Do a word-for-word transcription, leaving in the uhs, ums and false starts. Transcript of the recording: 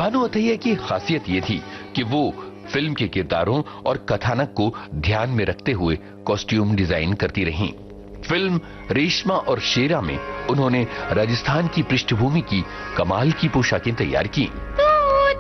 भानु अथैया की खासियत ये थी कि वो फिल्म के किरदारों और कथानक को ध्यान में रखते हुए कॉस्ट्यूम डिजाइन करती रहीं। फिल्म रेशमा और शेरा में उन्होंने राजस्थान की पृष्ठभूमि की कमाल की पोशाकें तैयार की।